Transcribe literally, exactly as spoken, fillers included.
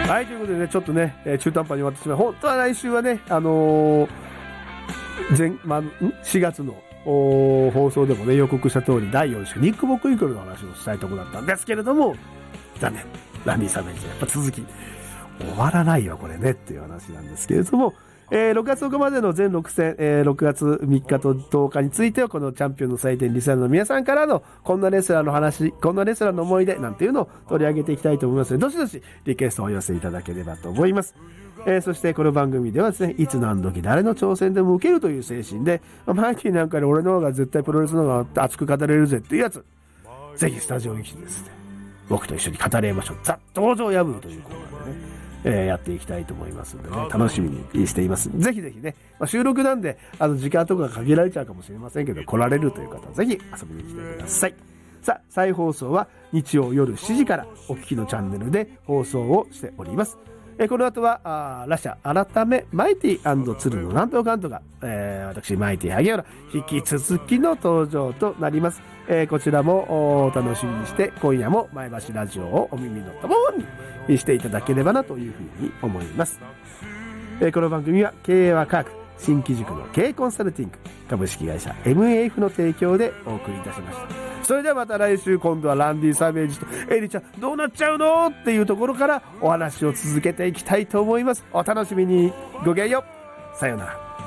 はい、ということでね、ちょっとね、えー、中途半端に終わってしまう。本当は来週はね、あのー、前、ま、ん ?し 月の放送でもね、予告した通りだいよん週、ニック・ボックインクルの話をしたいところだったんですけれども、残念。ランディ・サベージやっぱ続き、終わらないよ、これね、っていう話なんですけれども、えー、ろくがつとおかまでの全ろく戦、えー、ろくがつみっかととおかについては、このチャンピオンの祭典リスナーの皆さんからの、こんなレスラーの話、こんなレスラーの思い出、なんていうのを取り上げていきたいと思いますので、どしどしリクエストをお寄せいただければと思います。えー、そしてこの番組ではですね、いつ何時誰の挑戦でも受けるという精神で、マイキーなんかで俺の方が絶対プロレスの方が熱く語れるぜっていうやつ、ぜひスタジオに来てですね、僕と一緒に語りましょう。ザ・登場破るというコーナーでね、えー、やっていきたいと思いますのでね、楽しみにしています。ぜひぜひね、まあ、収録なんで、あの、時間とか限られちゃうかもしれませんけど、来られるという方はぜひ遊びに来てください。さあ、再放送は日曜夜しちじからお聞きのチャンネルで放送をしております。えこの後は、あラシャ、改め、マイティ&鶴のなんとかんとか、えー、私、マイティ萩原、引き続きの登場となります。えー、こちらもお楽しみにして、今夜も前橋ラジオをお耳のともにしていただければなというふうに思います。えー、この番組は、経営は科学、新機塾の経営コンサルティング、株式会社 エムエーエフ の提供でお送りいたしました。それではまた来週、今度はランディ・サベージとエリちゃんどうなっちゃうのっていうところからお話を続けていきたいと思います。お楽しみに。ごきげんよう。さようなら。